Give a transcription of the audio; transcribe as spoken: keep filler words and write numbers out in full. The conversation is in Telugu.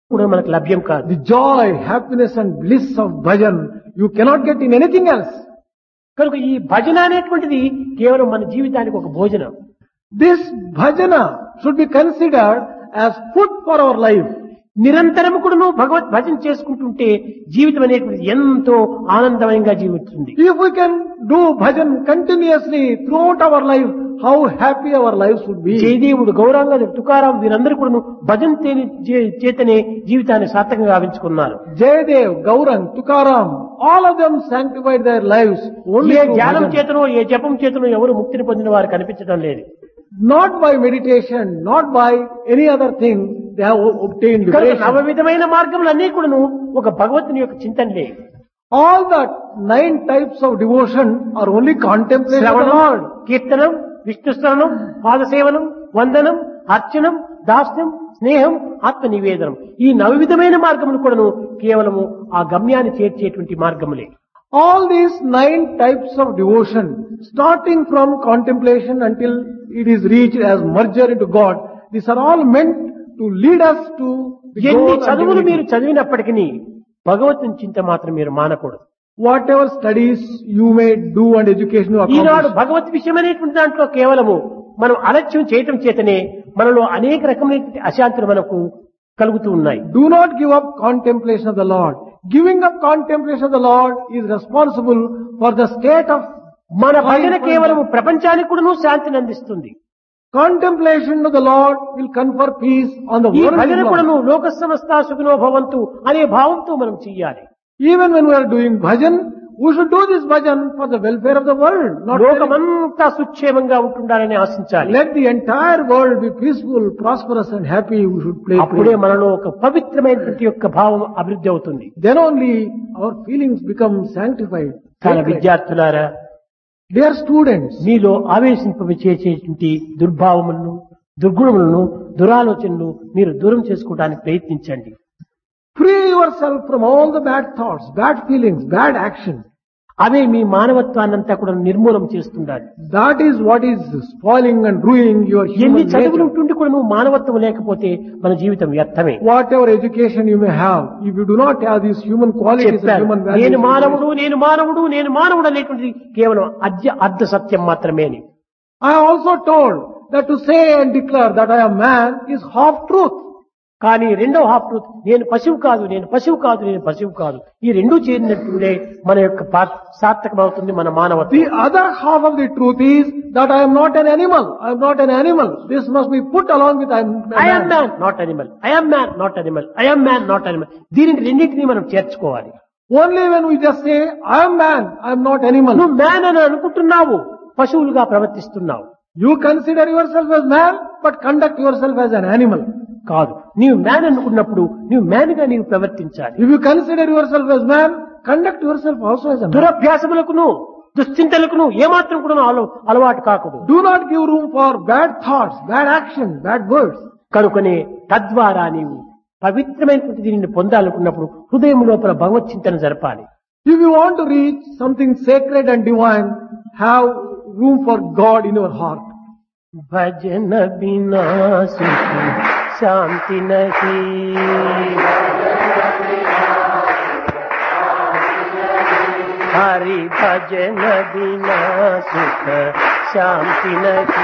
కూడా మనకు లభ్యం కాదు. The joy, happiness and bliss of bhajan you cannot get in anything else. కనుక ఈ భజన అనేటువంటిది కేవలం మన జీవితానికి ఒక భోజనం. This bhajana should be considered as food for our life. నిరంతరము కూడాను భగవత్ భజన చేసుకుంటుంటే జీవితం అనేటువంటిది ఎంతో ఆనందమయంగా జీవిస్తుంది. If we can do bhajan continuously throughout our life, how happy our lives would be. జయదేవుడు, Gauranga, Tukaram వీరందరూ కూడాను భజన చేతనే జీవితాన్ని సార్థకంగా గావించుకున్నారు. Jayadev, Gaurang, Tukaram, all of them sanctified their lives only A through ధ్యానం bhajan. చేతనో ఏ జపం చేతనో ఎవరు ముక్తిని పొందిన వారు కనిపించడం లేదు. Not by meditation, not by any other thing they have obtained కనుక liberation. నవ విధమైన మార్గములన్నీ కూడాను ఒక భగవంతుని యొక్క చింతనలే. All the nine types of devotion are only contemplation of the శ్రవణం, Lord. కీర్తనం, విష్ణు శ్రవణం, పాదసేవనం, వందనం, అర్చనం, దాస్యం, స్నేహం, ఆత్మ నివేదనం. ఈ నవవిధమైన మార్గములు కూడాను కేవలము ఆ గమ్యాన్ని చేర్చేటువంటి మార్గములే. All these nine types of devotion, starting from contemplation until it is reached as merger into God, these are all meant to lead us to the ఎన్ని goal and చదువులు మీరు divinity. చదివినప్పటికీ భగవంతుని చింత మాత్రం మీరు మానకూడదు. Whatever studies you may do and education you Eenadu accomplish, భగవత్ విషయం అనేటువంటి దాంట్లో కేవలము మనం అలక్ష్యం చేయటం చేతనే మనలో అనేక రకమైనటువంటి అశాంతులు మనకు కలుగుతూ ఉన్నాయి. do not give up contemplation of the Lord. Giving up contemplation of the Lord is responsible for the state of మన భజన కేవలము ప్రపంచానికి కూడాను శాంతిని అందిస్తుంది. contemplation of the Lord will confer peace on the ఈ world. భజన of God. కూడాను లోక సమస్త సుఖినో భవంతు అనే భావంతో మనం చెయ్యాలి. Even when we are doing bhajan, we should do this bhajan for the welfare of the world. Not లోకమంతా సుక్షేమంగా ఉంటుండాలని ఆశించాలి. let the entire world be peaceful, prosperous and happy. We should play. అప్పుడే play. మనలో ఒక పవిత్రమైనటువంటి యొక్క భావం అభివృద్ధి అవుతుంది. Then only our feelings become sanctified. చాలా sacred. విద్యార్థులారా, Dear students, మీలో ఆవేశింపచేసేటువంటి దుర్భావములను, దుర్గుణములను, దురాలోచనలు మీరు దూరం చేసుకోవడానికి ప్రయత్నించండి. free yourself from all the bad thoughts, bad feelings, bad action. అవే మీ మానవత్వాన్నంతా కూడా నిర్మూలం చేస్తుండాలి. That is what is spoiling and ruining your ఎన్ని human చదువులు nature. ఉంటుండి కూడా నువ్వు మానవత్వం లేకపోతే మన జీవితం వ్యర్థమే. Whatever education you may have, if you do not have these human qualities and చెప్పారు, human నేను values, మానవుడు నేను మానవుడు నేను మానవుడు అనేటువంటిది కేవలం అద్య అర్ధ సత్యం మాత్రమే అని. I also told that to say and declare that I am man is half truth. కానీ రెండో హాఫ్ ట్రూత్, నేను పశువు కాదు నేను పశువు కాదు నేను పశువు కాదు, ఈ రెండు చేరినట్టుండే మన యొక్క పా- సార్థకమవుతుంది మన మానవత్వం. The other half of the truth is that I am not an animal. I am not an animal. This must be put along with I am a I am man. Man not animal, I am man not animal, I am man not animal. దీనిని రెండింటినీ మనం చేర్చుకోవాలి. Only when we just say I am man, I am not animal. నువ్వు మ్యాన్ అని అనుకుంటున్నావు, పశువులుగా ప్రవర్తిస్తున్నావు. You consider yourself as man, but conduct yourself as an animal. కాదు, నీవు మ్యాన్ అనుకున్నప్పుడు నీవు మ్యాన్ గా నీవు ప్రవర్తించాలి. If you consider yourself as man, conduct yourself also as a man. దురభ్యాసములకును దుశ్చింతలకును ఏమాత్రం కూడా అల- అలవాటు కాకూడదు. Do not give room for bad thoughts, bad action, bad words. కనుకనే తద్వారా నీవు పవిత్రమైనటువంటి దీనిని పొందాలనుకున్నప్పుడు హృదయం లోపల భగవత్ చింతన జరపాలి. If you want to reach something sacred and divine, have room for God in your heart. భజన బినా సుఖి శాంతి నహి, హరి భజన బినా సుఖ శాంతి నహి.